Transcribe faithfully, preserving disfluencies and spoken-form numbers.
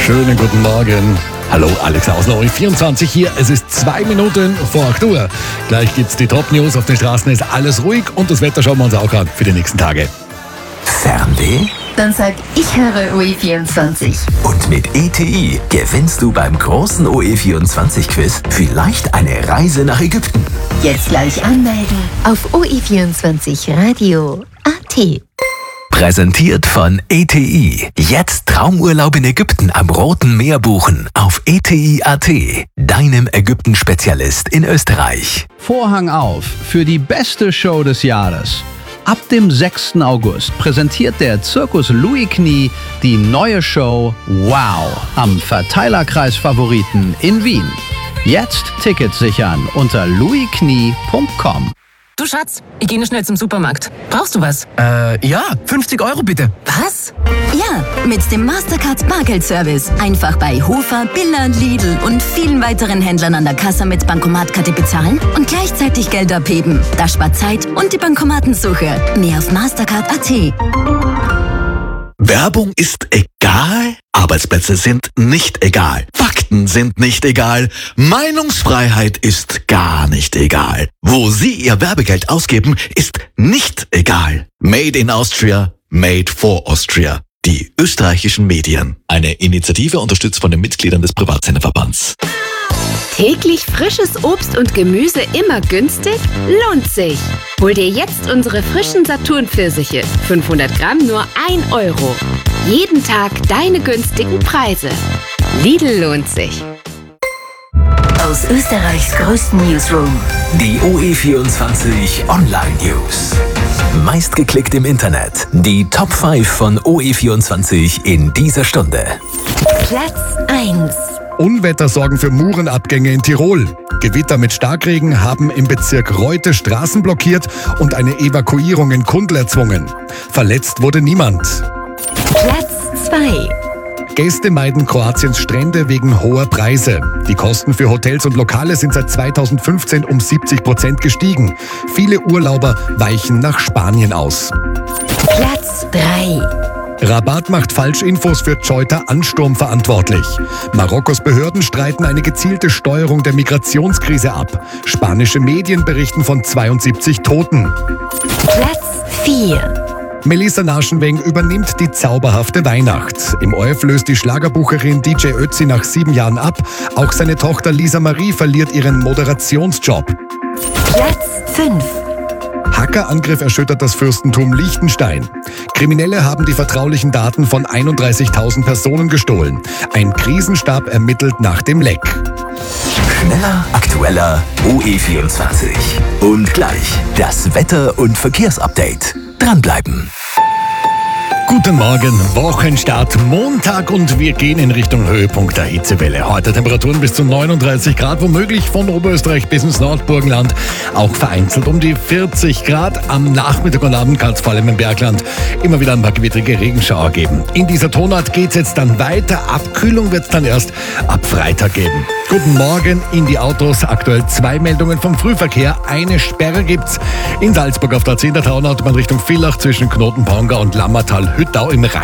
Schönen guten Morgen. Hallo, Alex aus O E vierundzwanzig hier. Es ist zwei Minuten vor acht Uhr. Gleich gibt's die Top-News. Auf den Straßen ist alles ruhig und das Wetter schauen wir uns auch an für die nächsten Tage. Fernweh? Dann sag ich höre O E vierundzwanzig. Und mit E T I gewinnst du beim großen O E vierundzwanzig Quiz vielleicht eine Reise nach Ägypten. Jetzt gleich anmelden auf o e vierundzwanzig radio punkt a t. Präsentiert von E T I. Jetzt Traumurlaub in Ägypten am Roten Meer buchen auf e t i punkt a t. Deinem Ägypten-Spezialist in Österreich. Vorhang auf für die beste Show des Jahres. Ab dem sechsten August präsentiert der Zirkus Louis Knie die neue Show Wow am Verteilerkreis Favoriten in Wien. Jetzt Tickets sichern unter louis knie punkt com. Du Schatz, ich gehe nur schnell zum Supermarkt. Brauchst du was? Äh, ja, fünfzig Euro bitte. Was? Ja, mit dem Mastercard Bargeldservice. Einfach bei Hofer, Billa, Lidl und vielen weiteren Händlern an der Kasse mit Bankomatkarte bezahlen und gleichzeitig Geld abheben. Das spart Zeit und die Bankomatensuche. Mehr auf mastercard punkt a t. Werbung ist egal, Arbeitsplätze sind nicht egal, Fakten sind nicht egal, Meinungsfreiheit ist gar nicht egal. Wo Sie Ihr Werbegeld ausgeben, ist nicht egal. Made in Austria, made for Austria. Die österreichischen Medien. Eine Initiative unterstützt von den Mitgliedern des Privatsenderverbands. Täglich frisches Obst und Gemüse immer günstig? Lohnt sich! Hol dir jetzt unsere frischen Saturn-Pfirsiche. fünfhundert Gramm nur ein Euro. Jeden Tag deine günstigen Preise. Lidl lohnt sich. Aus Österreichs größten Newsroom. Die O E vierundzwanzig Online News. Meistgeklickt im Internet. Die Top fünf von O E vierundzwanzig in dieser Stunde. Platz eins. Unwetter sorgen für Murenabgänge in Tirol. Gewitter mit Starkregen haben im Bezirk Reute Straßen blockiert und eine Evakuierung in Kundl erzwungen. Verletzt wurde niemand. Platz zwei. Gäste meiden Kroatiens Strände wegen hoher Preise. Die Kosten für Hotels und Lokale sind seit zweitausendfünfzehn um siebzig Prozent gestiegen. Viele Urlauber weichen nach Spanien aus. Platz drei. Rabat macht Falschinfos für Ceuta-Ansturm verantwortlich. Marokkos Behörden streiten eine gezielte Steuerung der Migrationskrise ab. Spanische Medien berichten von zweiundsiebzig Toten. Platz vier. Melissa Naschenweng übernimmt die zauberhafte Weihnacht. Im O R F löst die Schlagerbucherin D J Ötzi nach sieben Jahren ab. Auch seine Tochter Lisa Marie verliert ihren Moderationsjob. Platz fünf. Hackerangriff erschüttert das Fürstentum Liechtenstein. Kriminelle haben die vertraulichen Daten von einunddreißigtausend Personen gestohlen. Ein Krisenstab ermittelt nach dem Leck. Schneller, aktueller O E vierundzwanzig. Und gleich das Wetter- und Verkehrsupdate. Dranbleiben. Guten Morgen, Wochenstart Montag und wir gehen in Richtung Höhepunkt der Hitzewelle. Heute Temperaturen bis zu neununddreißig Grad, womöglich von Oberösterreich bis ins Nordburgenland. Auch vereinzelt um die vierzig Grad. Am Nachmittag und Abend kann es vor allem im Bergland immer wieder ein paar gewittrige Regenschauer geben. In dieser Tonart geht es jetzt dann weiter. Abkühlung wird es dann erst ab Freitag geben. Guten Morgen in die Autos. Aktuell zwei Meldungen vom Frühverkehr. Eine Sperre gibt's in Salzburg auf der A zehn der Taunautobahn Richtung Villach zwischen Knotenpongau und Lammertal-Hüttau im Rhein.